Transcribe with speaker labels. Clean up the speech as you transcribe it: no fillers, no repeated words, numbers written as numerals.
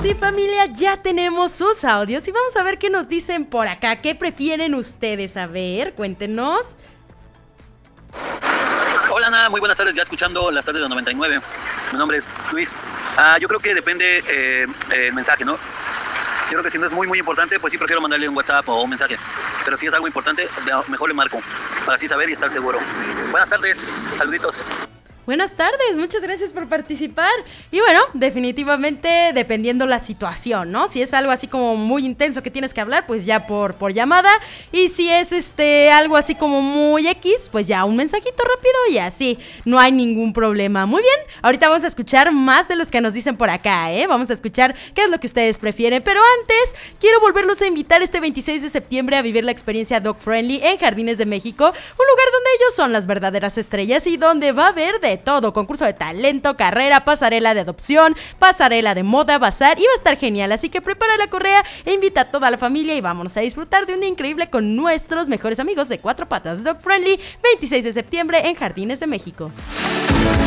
Speaker 1: Sí, familia, ya tenemos sus audios y vamos a ver qué nos dicen por acá. ¿Qué prefieren ustedes? A ver, cuéntenos.
Speaker 2: Hola Ana, muy buenas tardes, ya escuchando las tardes de 99. Mi nombre es Luis. Yo creo que depende el mensaje, ¿no? Yo creo que si no es muy importante, pues sí prefiero mandarle un WhatsApp o un mensaje. Pero si es algo importante, mejor le marco, para así saber y estar seguro. Buenas tardes, saluditos.
Speaker 1: Buenas tardes, muchas gracias por participar. Y bueno, definitivamente dependiendo la situación, ¿no? Si es algo así como muy intenso que tienes que hablar, pues ya por llamada. Y si es algo así como muy X, pues ya un mensajito rápido y así, no hay ningún problema. Muy bien, ahorita vamos a escuchar más de los que nos dicen por acá, ¿eh? Vamos a escuchar qué es lo que ustedes prefieren. Pero antes, quiero volverlos a invitar este 26 de septiembre a vivir la experiencia Dog Friendly en Jardines de México, un lugar donde ellos son las verdaderas estrellas y donde va a haber de todo, concurso de talento, carrera, pasarela de adopción, pasarela de moda, bazar, y va a estar genial, así que prepara la correa e invita a toda la familia y vámonos a disfrutar de un día increíble con nuestros mejores amigos de Cuatro Patas. Dog Friendly, 26 de septiembre en Jardines de México.